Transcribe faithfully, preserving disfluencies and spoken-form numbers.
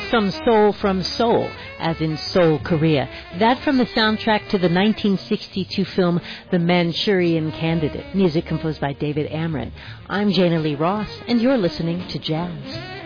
some soul from Seoul, as in Seoul, Korea. That from the soundtrack to the nineteen sixty-two film The Manchurian Candidate, music composed by David Amron. I'm Jana Lee Ross, and you're listening to Jazz.